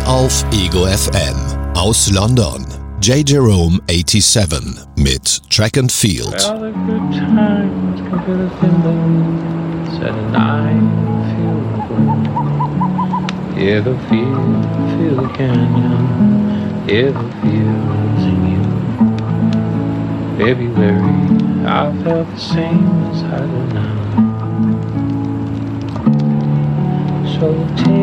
auf Ego FM. Aus London, J. Jerome 87 mit Track and Field. Well, the good times can feel the thing said and I feel the gloom. Hear the feel the canyon, hear the feels in you. February, I felt the same as I do now. So take